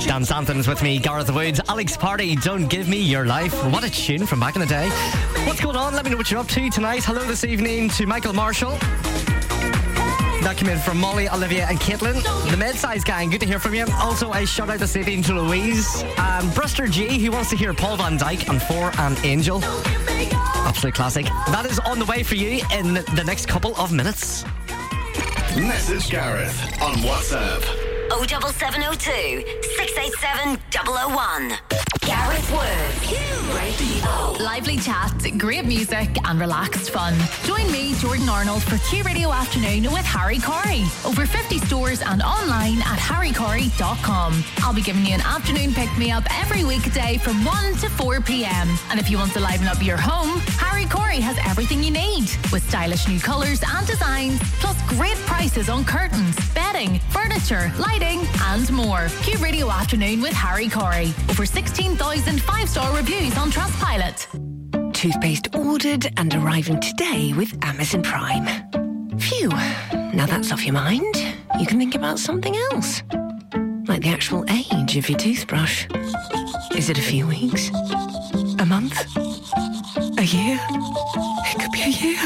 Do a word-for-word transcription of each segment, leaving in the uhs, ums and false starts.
Dance Anthems with me, Gareth Woods. Alex Party, Don't Give Me Your Life. What a tune from back in the day. What's going on? Let me know what you're up to tonight. Hello this evening to Michael Marshall. That came in from Molly, Olivia and Caitlin. The Mid-Size Gang, good to hear from you. Also a shout out this evening to Louise. And Bruster G, who wants to hear Paul Van Dyke and For an Angel. Absolute classic. That is on the way for you in the next couple of minutes. Message Gareth on WhatsApp. oh seven seven oh two, six eight seven, double oh one. Gareth Woods. Radio. Lively chat, great music and relaxed fun. Join me, Jordan Arnold, for Q Radio Afternoon with Harry Corey. Over fifty stores and online at harry corey dot com. I'll be giving you an afternoon pick-me-up every weekday from one to four p.m. And if you want to liven up your home, Harry Corey has everything you need. With stylish new colours and designs, plus great prices on curtains, bedding, furniture, lighting and more. Q Radio Afternoon with Harry Corey. Over sixteen thousand five-star reviews on Trustpilot. Toothpaste ordered and arriving today with Amazon Prime. Phew, now that's off your mind. You can think about something else. Like the actual age of your toothbrush. Is it a few weeks? A month? A year? It could be a year.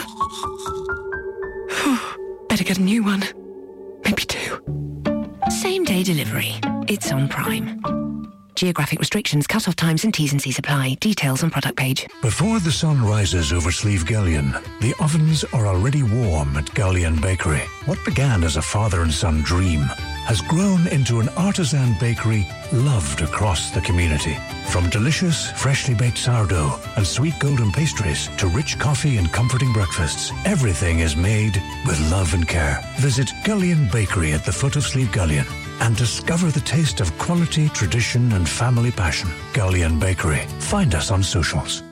Better get a new one. Maybe two. Same day delivery. It's on Prime. Geographic restrictions, cut-off times and T's and C's apply. Details on product page. Before the sun rises over Slieve Gullion, the ovens are already warm at Gullion Bakery. What began as a father and son dream has grown into an artisan bakery loved across the community. From delicious, freshly baked sourdough and sweet golden pastries to rich coffee and comforting breakfasts, everything is made with love and care. Visit Gullion Bakery at the foot of Slieve Gullion and discover the taste of quality, tradition and family passion. Gullion Bakery. Find us on socials.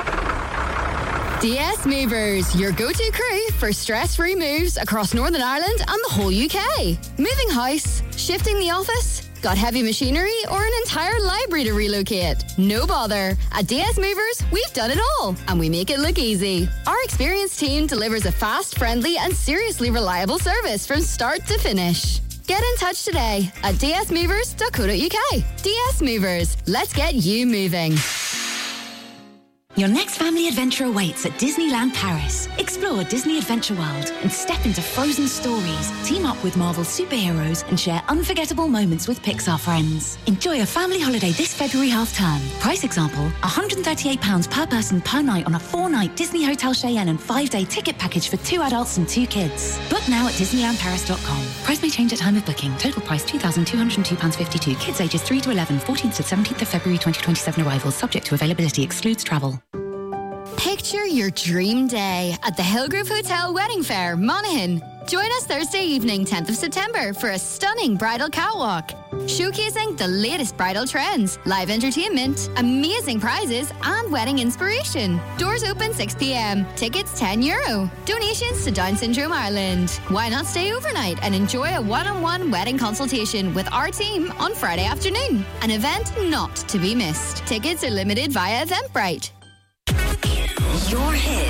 D S Movers, your go-to crew for stress-free moves across Northern Ireland and the whole U K. Moving house, shifting the office, got heavy machinery or an entire library to relocate? No bother. At D S Movers, we've done it all and we make it look easy. Our experienced team delivers a fast, friendly and seriously reliable service from start to finish. Get in touch today at d s movers dot co dot u k. D S Movers, let's get you moving. Your next family adventure awaits at Disneyland Paris. Explore Disney Adventure World and step into frozen stories. Team up with Marvel superheroes and share unforgettable moments with Pixar friends. Enjoy a family holiday this February half-term. Price example, one hundred thirty-eight pounds per person per night on a four-night Disney Hotel Cheyenne and five-day ticket package for two adults and two kids. Book now at disneyland paris dot com. Price may change at time of booking. Total price two thousand two hundred two pounds fifty-two. Kids ages three to eleven, fourteenth to seventeenth of February twenty twenty-seven arrivals. Subject to availability. Excludes travel. Picture your dream day at the Hillgrove Hotel Wedding Fair, Monaghan. Join us Thursday evening, tenth of September, for a stunning bridal catwalk, showcasing the latest bridal trends, live entertainment, amazing prizes, and wedding inspiration. Doors open six p.m. Tickets ten euro. Donations to Down Syndrome Ireland. Why not stay overnight and enjoy a one-on-one wedding consultation with our team on Friday afternoon? An event not to be missed. Tickets are limited via Eventbrite. Your hit